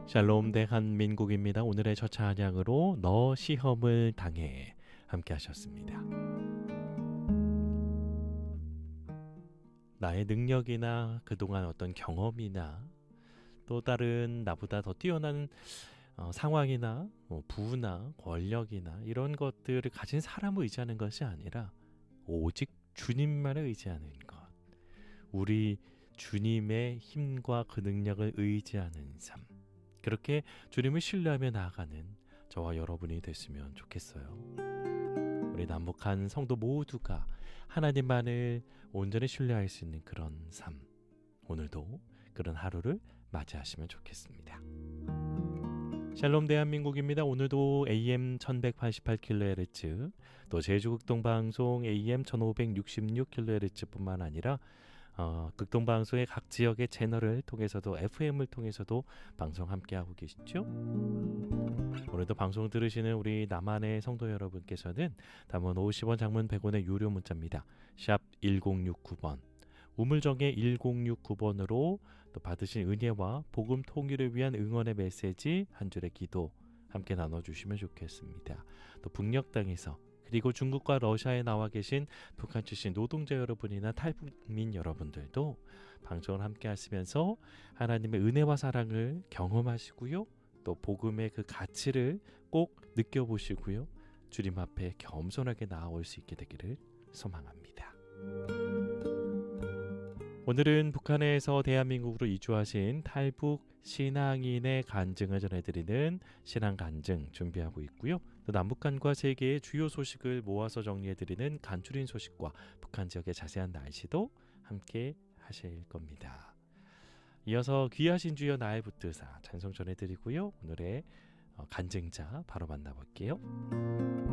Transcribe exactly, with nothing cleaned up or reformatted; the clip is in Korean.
샬롬 대한민국입니다. 오늘의 첫 찬양으로 너 시험을 당해 함께 하셨습니다. 나의 능력이나 그동안 어떤 경험이나 또 다른 나보다 더 뛰어난 어, 상황이나 뭐 부나 권력이나 이런 것들을 가진 사람을 의지하는 것이 아니라 오직 주님만을 의지하는 것. 우리 주님의 힘과 그 능력을 의지하는 삶. 그렇게 주님을 신뢰하며 나아가는 저와 여러분이 됐으면 좋겠어요. 우리 남북한 성도 모두가 하나님만을 온전히 신뢰할 수 있는 그런 삶. 오늘도 그런 하루를 맞이하시면 좋겠습니다. 샬롬 대한민국입니다. 오늘도 에이엠 천백팔십팔 킬로헤르츠 또 제주극동방송 에이엠 천오백육십육 킬로헤르츠 뿐만 아니라 어, 극동방송의 각 지역의 채널을 통해서도 에프엠을 통해서도 방송 함께하고 계시죠. 오늘도 방송 들으시는 우리 남한의 성도 여러분께서는 단문 오십 원, 장문 백 원의 유료 문자입니다. 샵 일공육구 번 우물정의 일공육구 번으로 또 받으신 은혜와 복음 통일을 위한 응원의 메시지, 한 줄의 기도 함께 나눠주시면 좋겠습니다. 또 북녘 땅에서 그리고 중국과 러시아에 나와 계신 북한 출신 노동자 여러분이나 탈북민 여러분들도 방송을 함께 하시면서 하나님의 은혜와 사랑을 경험하시고요. 또 복음의 그 가치를 꼭 느껴보시고요. 주님 앞에 겸손하게 나아올 수 있게 되기를 소망합니다. 오늘은 북한에서 대한민국으로 이주하신 탈북 신앙인의 간증을 전해드리는 신앙 간증 준비하고 있고요. 또 남북한과 세계의 주요 소식을 모아서 정리해드리는 간추린 소식과 북한 지역의 자세한 날씨도 함께 하실 겁니다. 이어서 귀하신 주여 나의 붙드사 찬송 전해드리고요. 오늘의 간증자 바로 만나볼게요.